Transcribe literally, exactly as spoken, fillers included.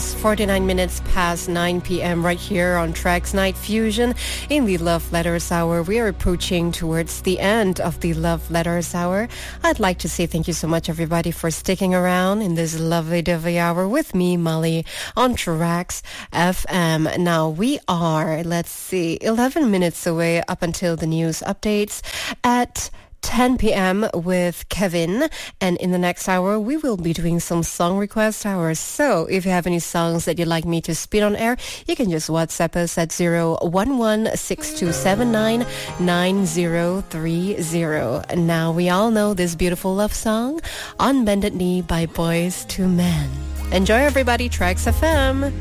just forty-nine minutes past nine p.m. right here on Trax Night Fusion in the Love Letters Hour. We are approaching towards the end of the Love Letters Hour. I'd like to say thank you so much, everybody, for sticking around in this lovely dovey hour with me, Molly, on Trax F M. Now, we are, let's see, eleven minutes away up until the news updates at ten p.m. with Kevin, and in the next hour we will be doing some song request hours. So if you have any songs that you'd like me to spin on air, you can just WhatsApp us at zero one one six two seven nine nine zero three zero. Now we all know this beautiful love song, On Bended Knee by Boys to Men. Enjoy, everybody. Trax F M.